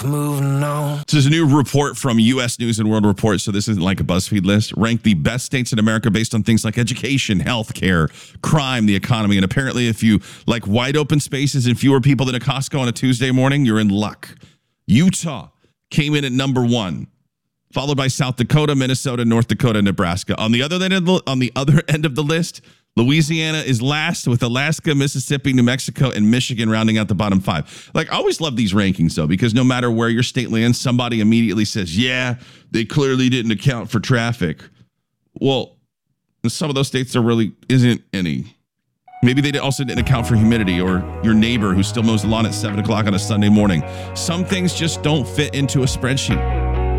Moving on. So there's a new report from U.S. News and World Report, so this isn't like a BuzzFeed list, ranked the best states in America based on things like education, healthcare, crime, the economy. And apparently if you like wide open spaces and fewer people than a Costco on a Tuesday morning, you're in luck. Utah came in at number 1, followed by South Dakota, Minnesota, North Dakota, Nebraska. On the other end of the list, Louisiana is last, with Alaska, Mississippi, New Mexico, and Michigan rounding out the bottom 5. Like, I always love these rankings, though, because no matter where your state lands, somebody immediately says, yeah, they clearly didn't account for traffic. Well, in some of those states, there really isn't any. Maybe they also didn't account for humidity, or your neighbor who still mows the lawn at 7 o'clock on a Sunday morning. Some things just don't fit into a spreadsheet.